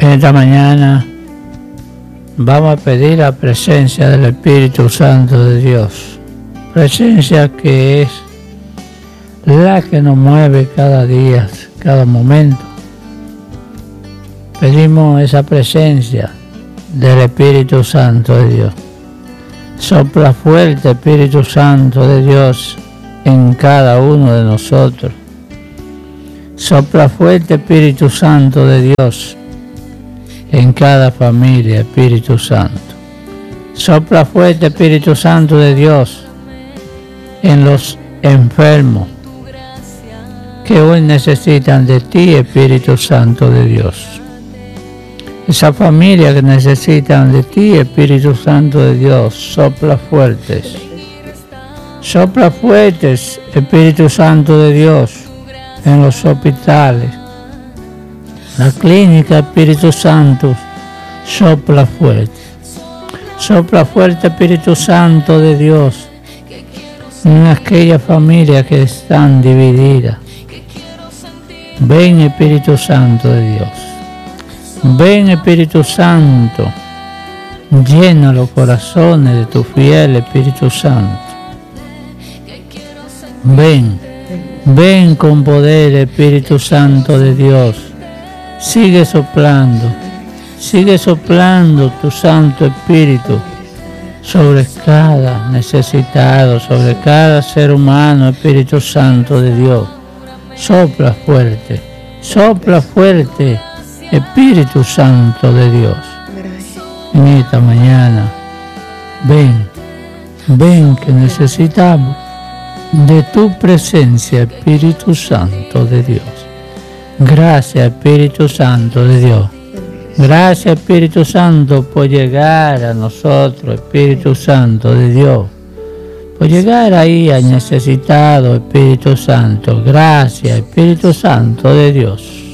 Esta mañana vamos a pedir la presencia del Espíritu Santo de Dios, presencia que es la que nos mueve cada día, cada momento. Pedimos esa presencia del Espíritu Santo de Dios. Sopla fuerte, Espíritu Santo de Dios, en cada uno de nosotros. Sopla fuerte, Espíritu Santo de Dios, en cada familia, Espíritu Santo. Sopla fuerte, Espíritu Santo de Dios, en los enfermos que hoy necesitan de ti, Espíritu Santo de Dios. Esa familia que necesitan de ti, Espíritu Santo de Dios, sopla fuertes. Sopla fuertes, Espíritu Santo de Dios, en los hospitales. La clínica, Espíritu Santo, sopla fuerte. Sopla fuerte, Espíritu Santo de Dios, en aquellas familias que están divididas. Ven, Espíritu Santo de Dios. Ven, Espíritu Santo. Llena los corazones de tu fiel Espíritu Santo. Ven. Ven con poder, Espíritu Santo de Dios. Sigue soplando tu Santo Espíritu sobre cada necesitado, sobre cada ser humano, Espíritu Santo de Dios. Sopla fuerte, Espíritu Santo de Dios. En esta mañana, ven que necesitamos de tu presencia, Espíritu Santo de Dios. Gracias, Espíritu Santo de Dios. Gracias, Espíritu Santo, por llegar a nosotros, Espíritu Santo de Dios. Por llegar ahí al necesitado, Espíritu Santo. Gracias, Espíritu Santo de Dios.